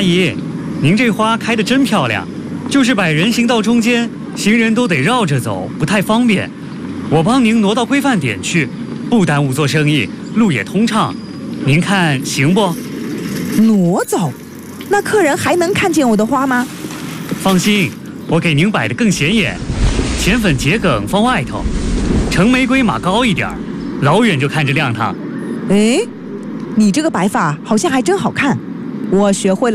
阿姨，您这花开得真漂亮，就是摆人行道中间，行人都得绕着走，不太方便。我帮您挪到规范点去，不耽误做生意，路也通畅。您看行不？ 挪走？那客人还能看见我的花吗？ 放心，我给您摆得更显眼，浅粉桔梗放外头，橙玫瑰码高一点，老远就看着亮堂。 哎，你这个摆法好像还真好看，我学会了。